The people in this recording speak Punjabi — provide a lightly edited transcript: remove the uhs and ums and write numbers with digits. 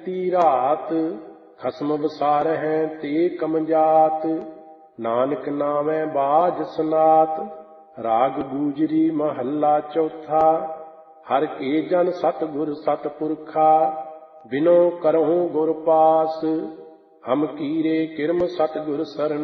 ਬੀਤੀ ਰਾਤ, ਖਸਮ ਵਿਸਾਰਹਿ ਤੇ ਕਮਜਾਤ। ਨਾਨਕ ਨਾਮੈ ਬਾਝ ਸਨਾਤ, ਰਾਗ ਗੂਜਰੀ ਮਹੱਲਾ ਚੌਥਾ। ਹਰਿ ਕੇ ਜਨ ਸਤਿਗੁਰ ਸਤਿਪੁਰਖਾ, ਬਿਨੋ ਕਰਹੁ ਗੁਰ ਪਾਸ। ਹਮ ਕੀਰੇ ਕਿਰਮ ਸਤਿਗੁਰ ਸਰਨਾਸ।